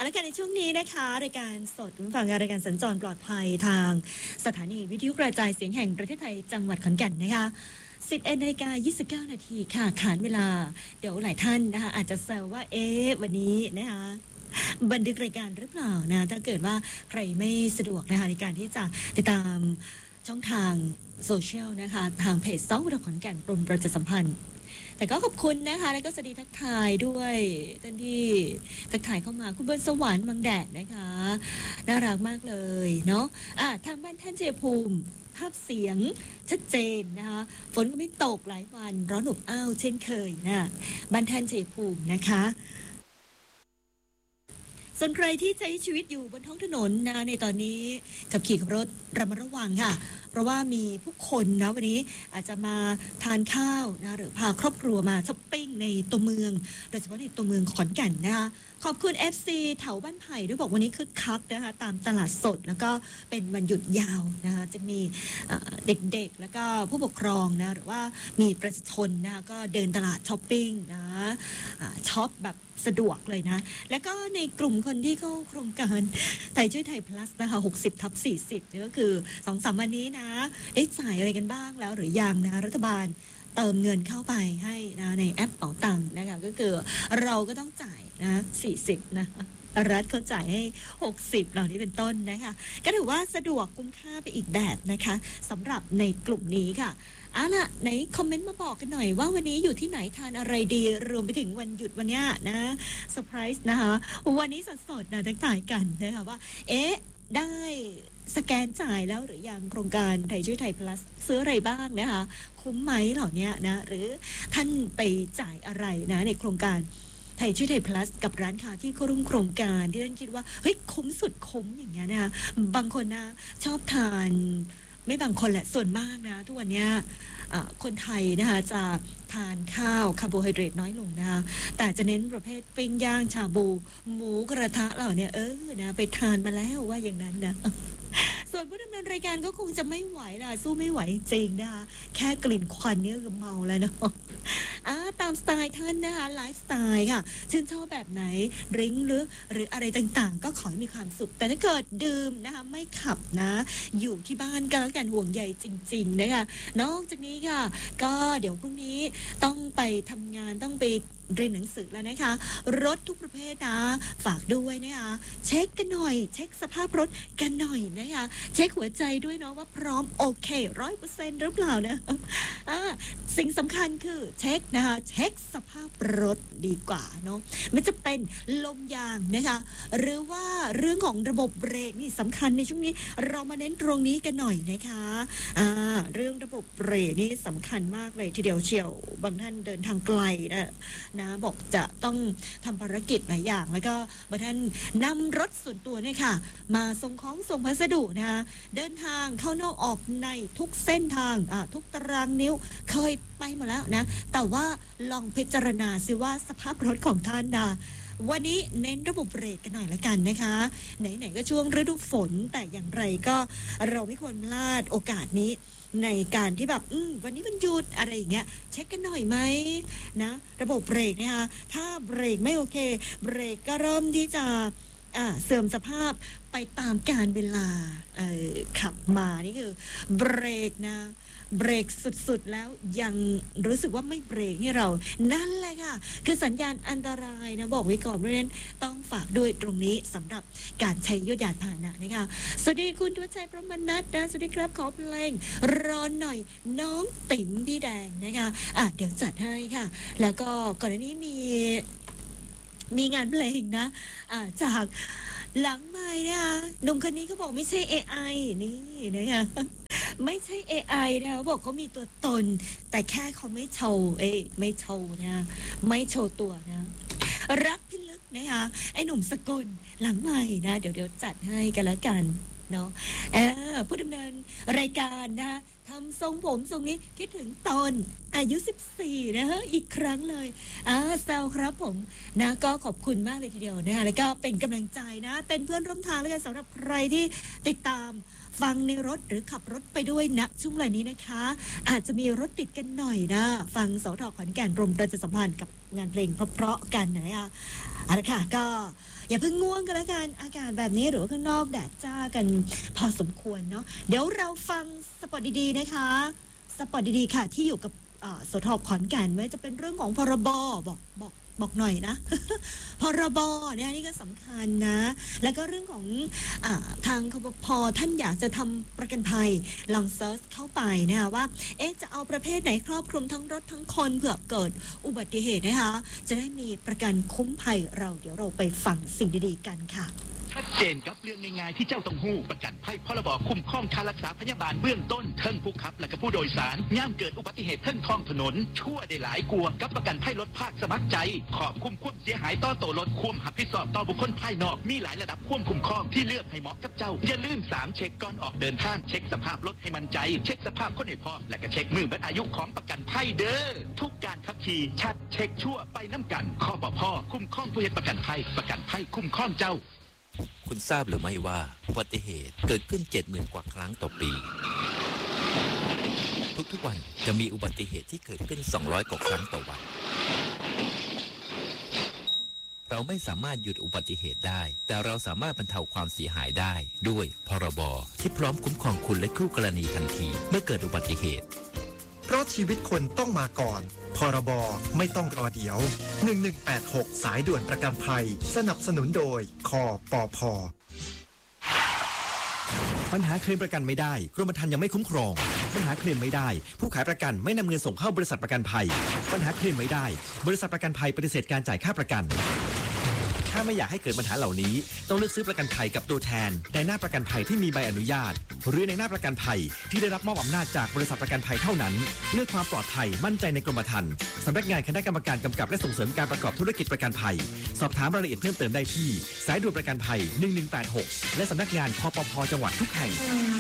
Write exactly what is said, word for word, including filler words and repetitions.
ละกันในช่วงนี้นะคะรายการสดคุณฟังรายการสัญจรปลอดภัยทางสถานีวิทยุกระจายเสียงแห่งประเทศไทยจังหวัดขอนแก่นนะคะสิบเอ็ดนาฬิกายี่สิบเก้านาทีค่ะขานเวลาเดี๋ยวหลายท่านนะคะอาจจะแซวว่าเอ๊ะวันนี้นะคะบันทึกรายการหรือเปล่านะถ้าเกิดว่าใครไม่สะดวกนะคะในการที่จะติดตามช่องทางโซเชียลนะคะทางเพจซออุดรขอนแก่นกรมประชาสัมพันธ์แต่ก็ขอบคุณนะคะแล้วก็สวัสดีทักทายด้วยท่านที่ทักทายเข้ามาคุณเบิร์นสวรรค์บางแดดนะคะน่ารักมากเลยเนาะอ่ะทางบ้านท่านเจภูมิภาพเสียงชัดเจนนะคะฝนก็ไม่ตกหลายวันร้อนอบอ้าวเช่นเคยนะบ้านท่านเจภูมินะคะส่วนใครที่ใช้ชีวิตอยู่บนท้องถนนนะในตอนนี้ขับขี่ขับรถระมัดระวังค่ะเพราะว่ามีผู้คนนะวันนี้อาจจะมาทานข้าวนะหรือพาครอบครัวมาช้อปปิ้งในตัวเมืองโดยเฉพาะในตัวเมืองขอนแก่นนะคะขอบคุณ เอฟ ซี แถวบ้านไผ่ด้วยบอกวันนี้คึกคักนะคะตามตลาดสดแล้วก็เป็นวันหยุดยาวนะคะจะมีเด็กๆแล้วก็ผู้ปกครองนะหรือว่ามีประชาชนนะก็เดินตลาดช้อปปิ้งนะช็อปแบบสะดวกเลยนะแล้วก็ในกลุ่มคนที่เข้าโครงการไทยช่วยไทย plus นะคะหกสิบทับสี่สิบนี่ก็คือ สองสาม วันนี้นะได้จ่ายอะไรกันบ้างแล้วหรือยังนะรัฐบาลเติมเงินเข้าไปให้นะในแอปเป๋าตังค์นะคะก็คือเราก็ต้องจ่ายนะสี่สิบนะรัฐเขาจ่ายให้หกสิบเหล่านี้เป็นต้นนะคะก็ถือว่าสะดวกคุ้มค่าไปอีกแบบนะคะสำหรับในกลุ่มนี้ค่ะอ่ะล่ะไหนคอมเมนต์มาบอกกันหน่อยว่าวันนี้อยู่ที่ไหนทานอะไรดีรวมไปถึงวันหยุดวันนี้นะเซอร์ไพรส์นะคะวันนี้สดๆนะทักทายกันนะคะว่าเอ๊ะได้สแกนจ่ายแล้วหรือยังโครงการไทยช่วยไทย plus ซื้ออะไรบ้างนะคะคุ้มไหมเหล่านี้นะหรือท่านไปจ่ายอะไรนะในโครงการไทยช่วยไทย plus กับร้านค้าที่เข้าร่วมโครงการที่ท่านคิดว่าเฮ้ยคุ้มสุดคุ้มอย่างเงี้ยนะคะบางคนนะชอบทานไม่บางคนแหละส่วนมากนะทุกวันนี้คนไทยนะคะจะทานข้าวคาร์โบไฮเดรตน้อยลงนะคะแต่จะเน้นประเภทปิ้งย่างชาบูหมูกระทะเหล่านี้เออนะไปทานมาแล้วว่าอย่างนั้นนะส่วนผู้ดำเนินรายการก็คงจะไม่ไหวล่ะสู้ไม่ไหวจริงนะคะแค่กลิ่นควันนี่ก็เมาแล้วเนาะอ่าตามสไตล์ท่านนะคะไลฟ์สไตล์ค่ะชื่นชอบแบบไหนดริงก์หรือหรืออะไรต่างๆก็ขอให้มีความสุขแต่ถ้าเกิดดื่มนะคะไม่ขับนะอยู่ที่บ้านก็แล้วกันห่วงใยจริงๆนะคะนอกจากนี้ค่ะก็เดี๋ยวพรุ่งนี้ต้องไปทำงานต้องไปเรียนหนังสือแล้วนะคะรถทุกประเภทนะฝากด้วยนะคะเช็คกันหน่อยเช็คสภาพรถกันหน่อยนะคะเช็คหัวใจด้วยเนาะว่าพร้อมโอเคร้อยเปอร์เซ็นต์หรือเปล่านะอ่าสิ่งสำคัญคือเช็คนะคะเช็คสภาพรถดีกว่าเนาะไม่จะเป็นลมยางนะคะหรือว่าเรื่องของระบบเบรกนี่สำคัญในช่วงนี้เรามาเน้นตรงนี้กันหน่อยนะคะอ่าเรื่องระบบเบรกนี่สำคัญมากเลยทีเดียวเชียวบางท่านเดินทางไกลนะนะบอกจะต้องทำภารกิจหลายอย่างแล้วก็บางท่านนำรถส่วนตัวเนี่ยค่ะมาส่งของส่งพัสดุนะคะเดินทางเข้านอกออกในทุกเส้นทางอ่าทุกตารางนิ้วเคยไปมาแล้วนะแต่ว่าลองพิจารณาซิว่าสภาพรถของท่านนะวันนี้เน้นระบบเบรกกันหน่อยละกันนะคะไหนๆก็ช่วงฤดูฝนแต่อย่างไรก็เราไม่ควรพลาดโอกาสนี้ในการที่แบบอืมวันนี้มันหยุดอะไรอย่างเงี้ยเช็คกันหน่อยไหมนะระบบเบรกนะคะถ้าเบรกไม่โอเคเบรกก็เริ่มที่จะอ่าเสื่อมสภาพไปตามกาลเวลาเอ่อขับมานี่คือเบรกนะเบรกสุดๆแล้วยังรู้สึกว่าไม่เบรกให้เรานั่นแหละค่ะคือสัญญาณอันตรายนะบอกไว้ก่อนเพราะฉะนั้นต้องฝากด้วยตรงนี้สำหรับการใช้ยนต์ยานพาหนะนะคะสวัสดีคุณทวชชัยประมนัสนะสวัสดีครับขอเพลงรอหน่อยน้องติ๋มพี่แดงนะคะอ่ะเดี๋ยวจัดให้ค่ะแล้วก็ก่อนหน้านี้มีมีงานเพลงนะอ่ะจากหลังไมค์นะคะหนุ่มคนนี้เขาบอกไม่ใช่ เอ ไอ นี่นะคะไม่ใช่ เอ ไอ นะเขาบอกเขามีตัวตนแต่แค่เขาไม่โชว์เอ้ไม่โชว์นะไม่โชว์ตัวนะรักพี่ลึกนะคะไอ้หนุ่มสกุลหลังใหม่นะเดี๋ยวเดี๋ยวจัดให้กันแล้วกันเนาะเออผู้ดำเนินรายการนะทำทรงผมทรงนี้คิดถึงตอนอายุสิบสี่นะฮะอีกครั้งเลยอ่าแซวครับผมนะก็ขอบคุณมากเลยทีเดียวนะคะแล้วก็เป็นกำลังใจนะเป็นเพื่อนร่วมทางแล้วกันสำหรับใครที่ติดตามฟังในรถหรือขับรถไปด้วยณช่วงเวลานี้นะคะ อาจจะมีรถติดกันหน่อยนะฟังสทขอนแก่นรมประชาสัมพันธ์กับงานเพลงเพราะๆกันนะคะเอาละค่ะก็อย่าเพิ่งง่วงกันแล้วกันอากาศแบบนี้หรือว่าข้างนอกแดดจ้ากันพอสมควรเนาะเดี๋ยวเราฟังสปอตดีๆนะคะสปอตดีๆค่ะที่อยู่กับอ่าสทขอนแก่นไม่ว่าจะเป็นเรื่องของพรบบอกบอกบอกหน่อยนะ พรบเนี่ยนี่ก็สำคัญนะ แล้วก็เรื่องของอาทางคปภท่านอยากจะทำประกันภัยลองเซิร์ชเข้าไปนะคะว่าเอ๊ะจะเอาประเภทไหนครอบคลุมทั้งรถทั้งคนเผื่อเกิดอุบัติเหตุนะคะจะได้มีประกันคุ้มภัยเราเดี๋ยวเราไปฟังสิ่งดีๆกันค่ะชัดเจนกับเรื่องง่ายๆที่เจ้าต้องหู้ประกันภัยพรบคุ้มครองค่ารักษาพยาบาลเบื้องต้นเทิงผู้ขับและก็ผู้โดยสารย่ามเกิดอุบัติเหตุเทิงท้องถนนชั่วได้หลายกลัวกับประกันภัยรถภาคสมัครใจขอบคุ้มคุ้มเสียหายต่อตัวรถคุ้มหับผิดชอบต่อบุคคลภายนอกมีหลายระดับคุ้มคุ้มครองที่เลือกให้เหมาะกับเจ้าอย่าลืมสามเช็คก่อนออกเดินทางเช็คสภาพรถให้มั่นใจเช็คสภาพคนให้พร้อมและก็เช็คมือเบิดอายุของประกันภัยเด้อทุกการขับขี่ชัดเช็คชั่วไปน้ำกันข้อปพคุ้มครองผู้เฮ็ดประกันภัยประกันภัยคุ้มครองเจ้าคุณทราบหรือไม่ว่าอุบัติเหตุเกิดขึ้น เจ็ดหมื่น กว่าครั้งต่อปี ทุกๆวันจะมีอุบัติเหตุที่เกิดขึ้น สองร้อย กว่าครั้งต่อวัน เราไม่สามารถหยุดอุบัติเหตุได้ แต่เราสามารถบรรเทาความเสียหายได้ด้วยพรบที่พร้อมคุ้มครองคุณและคู่กรณีทันทีเมื่อเกิดอุบัติเหตุเพราะชีวิตคนต้องมาก่อนพรบไม่ต้องรอเดี๋ยวหนึ่งหนึ่งแปดหกสายด่วนประกันภัยสนับสนุนโดยคปพ. ปัญหาเคลมประกันไม่ได้กรมธรรม์ยังไม่คุ้มครองปัญหาเคลมไม่ได้ผู้ขายประกันไม่นำเงินส่งเข้าบริษัทประกันภัยปัญหาเคลมไม่ได้บริษัทประกันภัยปฏิเสธการจ่ายค่าประกันถ้าไม่อยากให้เกิดปัญหาเหล่านี้ต้องเลือกซื้อประกันภัยกับตัวแทนในหน้าประกันภัยที่มีใบอนุญาตหรือในหน้าประกันภัยที่ได้รับมอบอำนาจจากบริษัทประกันภัยเท่านั้นเลือกความปลอดภัยมั่นใจในกรมธรรม์สำนักงานคณะกรรมการกำกับและส่งเสริมการประกอบธุรกิจประกันภัยสอบถามรายละเอียดเพิ่มเติมได้ที่สายด่วนประกันภัยหนึ่งหนึ่งแปดหกและสำนักงานคปพ.จังหวัดทุกแห่ง